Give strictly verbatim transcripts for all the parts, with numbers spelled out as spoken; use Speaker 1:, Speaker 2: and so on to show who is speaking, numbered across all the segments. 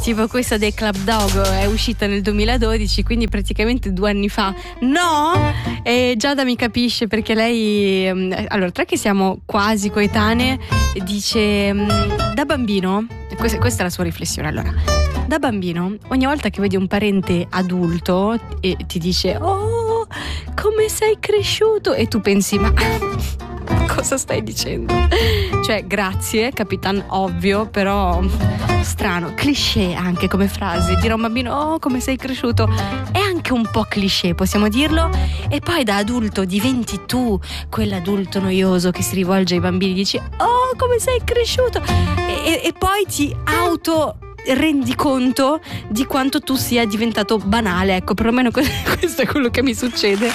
Speaker 1: tipo questa dei Club Dog è uscita nel duemiladodici, quindi praticamente due anni fa. No? E Giada mi capisce, perché lei, allora, tra che siamo quasi coetanee, dice da bambino, questa, questa è la sua riflessione, allora, da bambino ogni volta che vedi un parente adulto e ti dice oh come sei cresciuto, e tu pensi ma cosa stai dicendo? Cioè, grazie, Capitan ovvio, però strano, cliché anche come frase. Dire a un bambino oh come sei cresciuto è anche un po' cliché, possiamo dirlo. E poi da adulto diventi tu quell'adulto noioso che si rivolge ai bambini, dici oh come sei cresciuto, e, e poi ti auto rendi conto di quanto tu sia diventato banale. Ecco, perlomeno questo è quello che mi succede.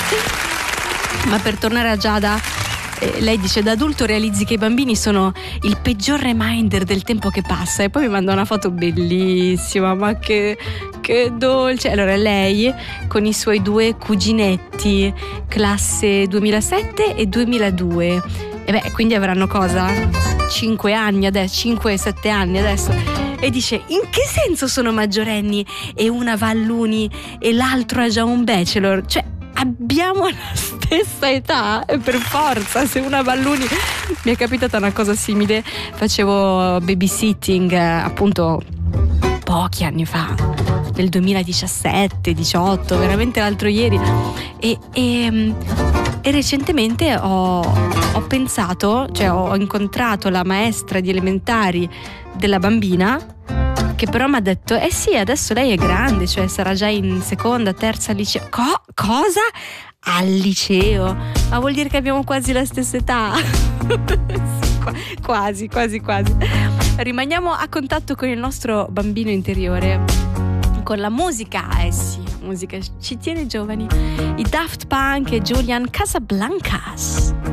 Speaker 1: Ma per tornare a Giada, eh, lei dice da adulto realizzi che i bambini sono il peggior reminder del tempo che passa, e poi mi manda una foto bellissima, ma che, che dolce. Allora lei con i suoi due cuginetti classe duemilasette e duemiladue, e beh, quindi avranno cosa? cinque anni adesso, cinque sette anni adesso. E dice in che senso sono maggiorenni e una va all'uni e l'altro ha già un bachelor? Cioè abbiamo la stessa età, per forza. Se una va all'uni, mi è capitata una cosa simile, facevo babysitting appunto pochi anni fa, nel duemiladiciassette diciotto, veramente l'altro ieri, e, e, e recentemente ho, ho pensato, cioè ho incontrato la maestra di elementari della bambina, che però mi ha detto eh sì, adesso lei è grande, cioè sarà già in seconda, terza liceo. Co- cosa? Al liceo? Ma vuol dire che abbiamo quasi la stessa età? Sì, qua- quasi, quasi, quasi. Rimaniamo a contatto con il nostro bambino interiore, con la musica. Eh sì, la musica ci tiene giovani. I Daft Punk e Julian Casablancas.